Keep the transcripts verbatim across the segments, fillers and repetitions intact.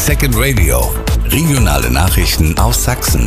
Second Radio. Regionale Nachrichten aus Sachsen.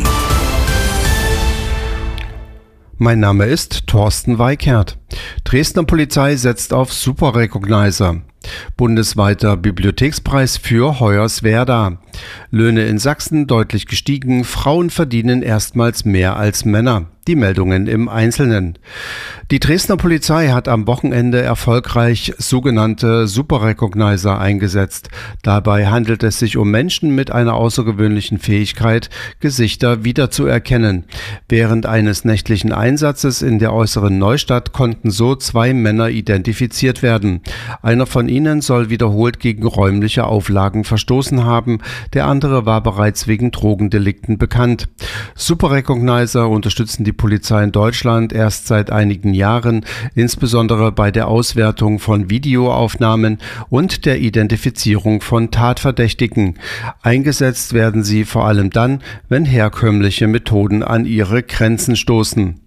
Mein Name ist Thorsten Weikert. Dresdner Polizei setzt auf Superrecognizer. Bundesweiter Bibliothekspreis für Hoyerswerda. Löhne in Sachsen deutlich gestiegen. Frauen verdienen erstmals mehr als Männer. Die Meldungen im Einzelnen. Die Dresdner Polizei hat am Wochenende erfolgreich sogenannte Superrecognizer eingesetzt. Dabei handelt es sich um Menschen mit einer außergewöhnlichen Fähigkeit, Gesichter wiederzuerkennen. Während eines nächtlichen Einsatzes in der äußeren Neustadt konnten so zwei Männer identifiziert werden. Einer von ihnen soll wiederholt gegen räumliche Auflagen verstoßen haben. Der andere war bereits wegen Drogendelikten bekannt. Superrecognizer unterstützen die Polizei in Deutschland erst seit einigen Jahren, insbesondere bei der Auswertung von Videoaufnahmen und der Identifizierung von Tatverdächtigen. Eingesetzt werden sie vor allem dann, wenn herkömmliche Methoden an ihre Grenzen stoßen.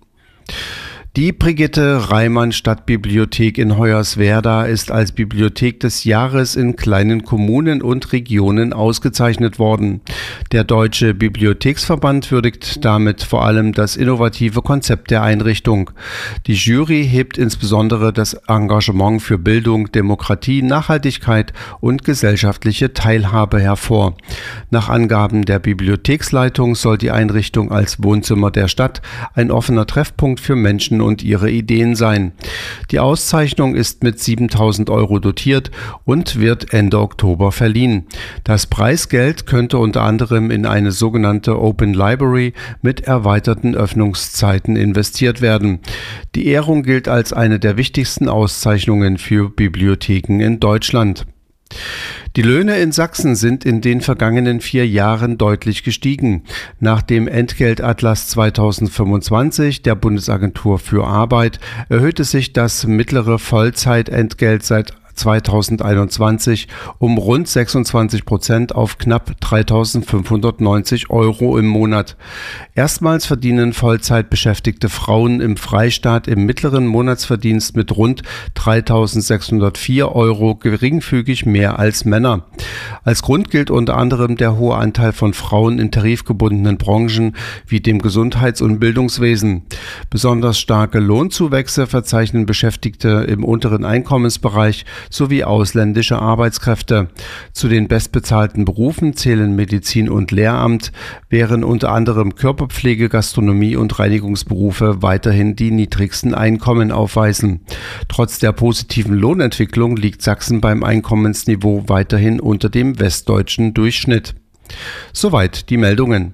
Die Brigitte Reimann Stadtbibliothek in Hoyerswerda ist als Bibliothek des Jahres in kleinen Kommunen und Regionen ausgezeichnet worden. Der Deutsche Bibliotheksverband würdigt damit vor allem das innovative Konzept der Einrichtung. Die Jury hebt insbesondere das Engagement für Bildung, Demokratie, Nachhaltigkeit und gesellschaftliche Teilhabe hervor. Nach Angaben der Bibliotheksleitung soll die Einrichtung als Wohnzimmer der Stadt ein offener Treffpunkt für Menschen und ihre Ideen sein. Die Auszeichnung ist mit siebentausend Euro dotiert und wird Ende Oktober verliehen. Das Preisgeld könnte unter anderem in eine sogenannte Open Library mit erweiterten Öffnungszeiten investiert werden. Die Ehrung gilt als eine der wichtigsten Auszeichnungen für Bibliotheken in Deutschland. Die Löhne in Sachsen sind in den vergangenen vier Jahren deutlich gestiegen. Nach dem Entgeltatlas zweitausendfünfundzwanzig der Bundesagentur für Arbeit erhöhte sich das mittlere Vollzeitentgelt seit zweitausendeinundzwanzig um rund sechsundzwanzig Prozent auf knapp dreitausendfünfhundertneunzig Euro im Monat. Erstmals verdienen Vollzeitbeschäftigte Frauen im Freistaat im mittleren Monatsverdienst mit rund dreitausendsechshundertvier Euro geringfügig mehr als Männer. Als Grund gilt unter anderem der hohe Anteil von Frauen in tarifgebundenen Branchen wie dem Gesundheits- und Bildungswesen. Besonders starke Lohnzuwächse verzeichnen Beschäftigte im unteren Einkommensbereich sowie ausländische Arbeitskräfte. Zu den bestbezahlten Berufen zählen Medizin und Lehramt, während unter anderem Körperpflege, Gastronomie und Reinigungsberufe weiterhin die niedrigsten Einkommen aufweisen. Trotz der positiven Lohnentwicklung liegt Sachsen beim Einkommensniveau weiterhin unter dem westdeutschen Durchschnitt. Soweit die Meldungen.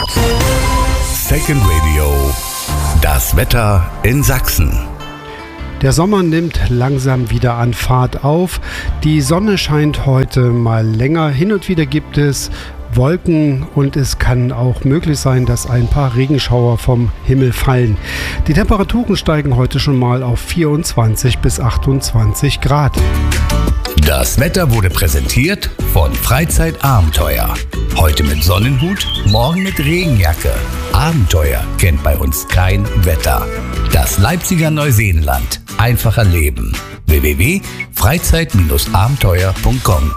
Second Radio. Das Wetter in Sachsen. Der Sommer nimmt langsam wieder an Fahrt auf. Die Sonne scheint heute mal länger. Hin und wieder gibt es Wolken und es kann auch möglich sein, dass ein paar Regenschauer vom Himmel fallen. Die Temperaturen steigen heute schon mal auf vierundzwanzig bis achtundzwanzig Grad. Das Wetter wurde präsentiert von Freizeitabenteuer. Heute mit Sonnenhut, morgen mit Regenjacke. Abenteuer kennt bei uns kein Wetter. Das Leipziger Neuseenland. Einfacher Leben. w w w punkt freizeit abenteuer punkt com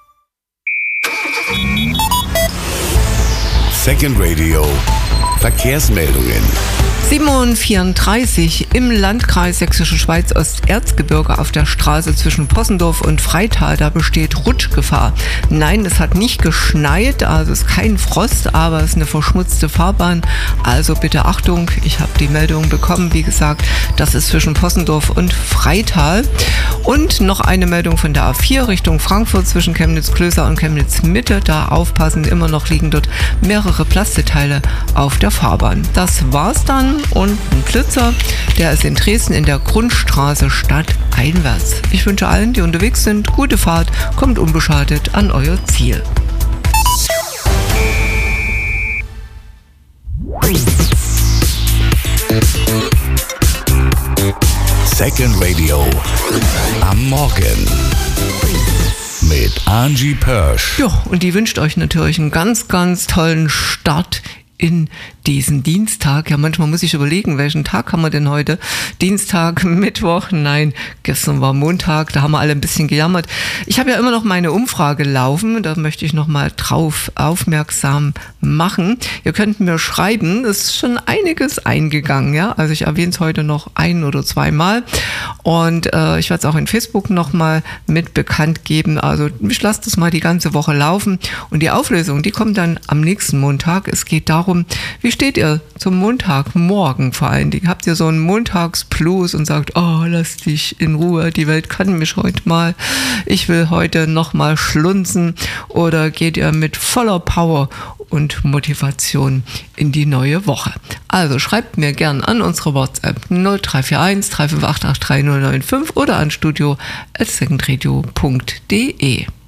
Second Radio. Verkehrsmeldungen. sieben Uhr vierunddreißig im Landkreis Sächsische Schweiz Osterzgebirge auf der Straße zwischen Possendorf und Freital, da besteht Rutschgefahr. Nein, es hat nicht geschneit, also es ist kein Frost, aber es ist eine verschmutzte Fahrbahn. Also bitte Achtung, ich habe die Meldung bekommen, wie gesagt, das ist zwischen Possendorf und Freital. Und noch eine Meldung von der A vier Richtung Frankfurt zwischen Chemnitz-Klößer und Chemnitz-Mitte. Da aufpassen, immer noch liegen dort mehrere Plastikteile auf der Fahrbahn. Das war's dann. Und ein Blitzer, der ist in Dresden in der Grundstraße stadteinwärts. Ich wünsche allen, die unterwegs sind, gute Fahrt, kommt unbeschadet an euer Ziel. Second Radio am Morgen mit Angie Pörsch. Ja, und die wünscht euch natürlich einen ganz, ganz tollen Start in diesen Dienstag. Ja, manchmal muss ich überlegen, welchen Tag haben wir denn heute? Dienstag, Mittwoch? Nein, gestern war Montag, da haben wir alle ein bisschen gejammert. Ich habe ja immer noch meine Umfrage laufen, da möchte ich noch mal drauf aufmerksam machen. Ihr könnt mir schreiben, es ist schon einiges eingegangen, ja, also ich erwähne es heute noch ein oder zweimal und äh, ich werde es auch in Facebook noch mal mit bekannt geben, also ich lasse das mal die ganze Woche laufen und die Auflösung, die kommt dann am nächsten Montag. Es geht darum, wie steht ihr zum Montagmorgen vor allen Dingen? Habt ihr so einen Montagsblues und sagt, oh, lass dich in Ruhe, die Welt kann mich heute mal, ich will heute noch mal schlunzen, oder geht ihr mit voller Power und Motivation in die neue Woche? Also schreibt mir gern an unsere WhatsApp null drei vier eins drei fünf acht acht drei null neun fünf oder an studio at second radio punkt de.